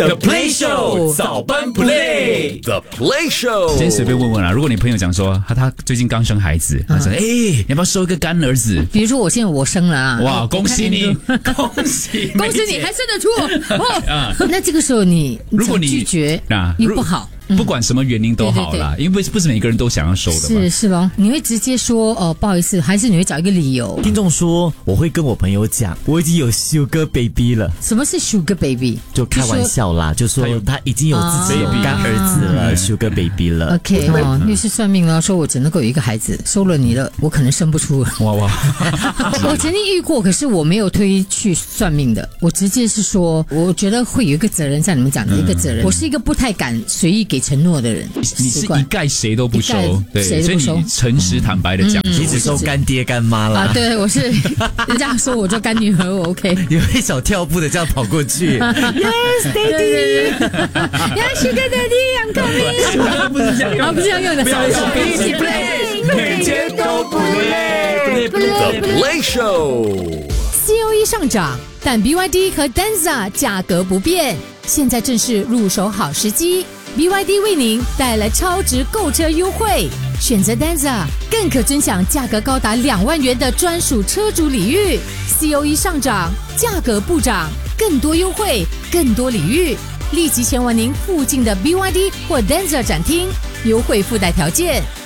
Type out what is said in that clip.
The Play Show 早班 Play。The Play Show。 今天随便问问啦，如果你朋友讲说他最近刚生孩子，他说你要不要收一个干儿子？ 比如说现在我生了啊， 哇，恭喜你，恭喜你还生得出哦。那这个时候如果你拒绝又不好。 不管什么原因都好啦，因为不是每个人都想要收的嘛。 是咯，你会直接说不好意思，还是你会找一个理由？ 听众说我会跟我朋友讲，我已经有 Sugar Baby 了。 什么是 Sugar Baby？ 就开玩笑啦，就说他已经有自己有干儿子了，Sugar Baby 了。 OK 律师算命了，说我只能够有一个孩子，收了你了，我可能生不出。 哇！ 我曾经遇过，可是我没有推去算命的，我直接是说，我觉得会有一个责任，像你们讲的一个责任。我是一个不太敢随意给承诺的人， 你是一概谁都不收，对，所以你诚实坦白的讲， 你只收干爹干妈啦。 啊，对，我是人家说我做干女儿，我 OK。 你会小跳步的这样跑过去 ，Yes Daddy，Yes Sugar Daddy，I'm coming。 不是这样用， 不是这样用的， 不要手一起 play， 每天都不累。 The Play Show。COE 上涨，但 BYD 和 Denza 价格不变，现在正是入手好时机。BYD 为您带来超值购车优惠，选择 Denza 更可尊享价格高达2万元的专属车主礼遇。COE 上涨，价格不涨，更多优惠，更多礼遇，立即前往您附近的 BYD 或 Denza 展厅，优惠附带条件